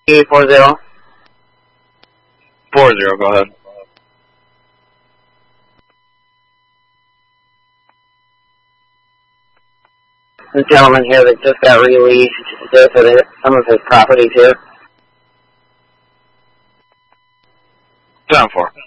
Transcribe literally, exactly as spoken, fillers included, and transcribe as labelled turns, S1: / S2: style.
S1: eight four zero.
S2: Four zero, go ahead.
S1: This gentleman here that just got released there for the, some of his properties here.
S2: Down four.